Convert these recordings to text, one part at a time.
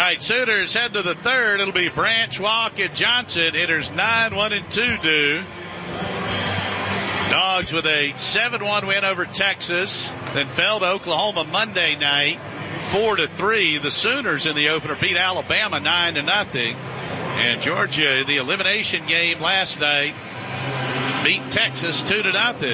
right, Sooners head to the third. It'll be Branch, Walk, and Johnson. Hitters 9, 1, and 2 due. Dogs with a 7-1 win over Texas. Then fell to Oklahoma Monday night, 4-3. The Sooners in the opener beat Alabama 9-0. And Georgia in the elimination game last night beat Texas 2-0.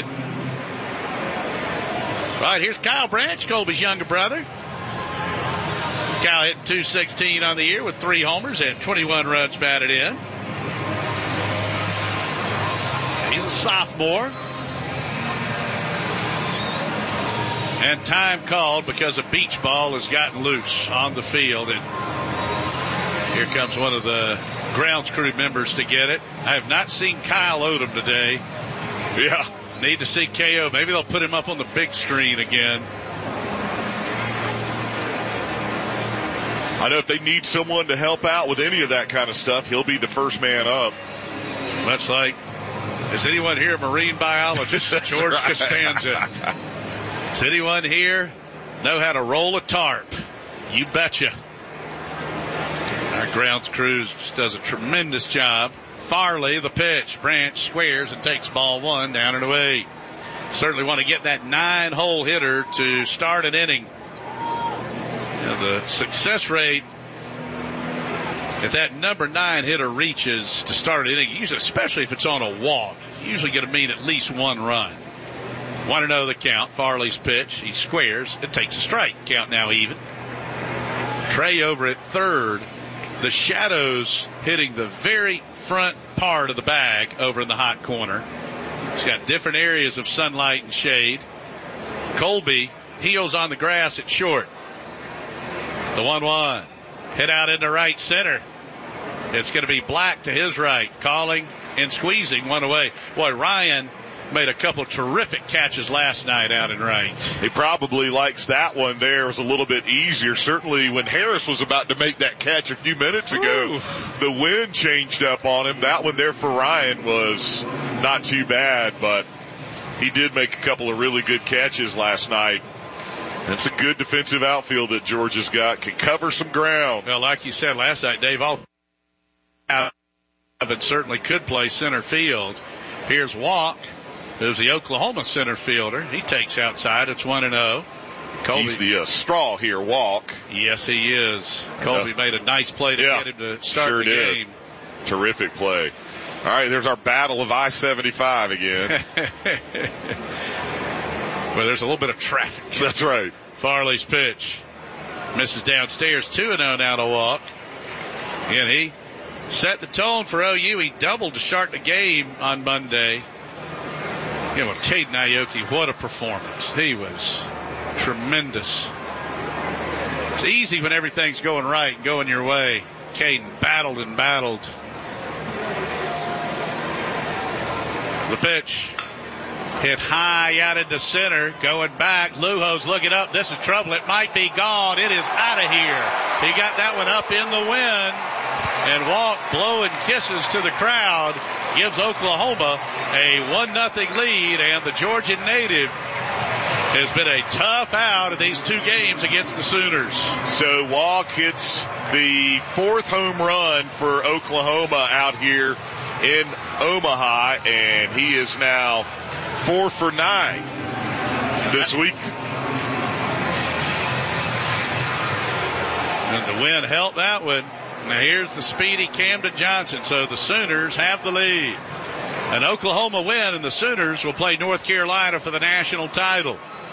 All right, here's Kyle Branch, Colby's younger brother. Kyle hitting .216 on the year with 3 homers and 21 runs batted in. He's a sophomore. And time called because a beach ball has gotten loose on the field. And here comes one of the grounds crew members to get it. I have not seen Kyle Odom today. Yeah. Need to see KO. Maybe they'll put him up on the big screen again. I know if they need someone to help out with any of that kind of stuff, he'll be the first man up. Much like, is anyone here a marine biologist? George Costanza. Does anyone here know how to roll a tarp? You betcha. Our grounds crew just does a tremendous job. Farley, the pitch. Branch squares and takes ball 1 down and away. Certainly want to get that 9-hole hitter to start an inning. The success rate, if that number 9 hitter reaches to start an inning, usually, especially if it's on a walk, usually going to mean at least 1 run. 1-0 the count. Farley's pitch. He squares. It takes a strike. Count now even. Trey over at third. The shadows hitting the very front part of the bag over in the hot corner. It's got different areas of sunlight and shade. Colby, heels on the grass at short. The 1-1. Hit out into right center. It's going to be Black to his right. Calling and squeezing one away. Boy, Ryan made a couple terrific catches last night out in right. He probably likes that one there. It was a little bit easier. Certainly when Harris was about to make that catch a few minutes ago, the wind changed up on him. That one there for Ryan was not too bad, but he did make a couple of really good catches last night. It's a good defensive outfield that Georgia's got. Can cover some ground. Well, like you said last night, Dave, all of it certainly could play center field. Here's Walk, who's the Oklahoma center fielder. He takes outside. It's 1-0. Colby, he's the straw here, Walk. Yes, he is. Colby made a nice play to get him to start the game. Terrific play. All right, there's our battle of I-75 again. Well, there's a little bit of traffic. That's right. Farley's pitch. Misses downstairs. 2-0 now to Walk. And he set the tone for OU. He doubled to start the game on Monday. You know, Caden Aoki, what a performance. He was tremendous. It's easy when everything's going right and going your way. Caden battled and battled. The pitch. Hit high out into center. Going back. Lujo's looking up. This is trouble. It might be gone. It is out of here. He got that one up in the wind. And Walk blowing kisses to the crowd gives Oklahoma a 1-0 lead. And the Georgia native has been a tough out in these 2 games against the Sooners. So Walk hits the 4th home run for Oklahoma out here in Omaha. And he is now 4 for 9 this week. And the wind helped that one. Now here's the speedy Camden Johnson. So the Sooners have the lead. An Oklahoma win, and the Sooners will play North Carolina for the national title.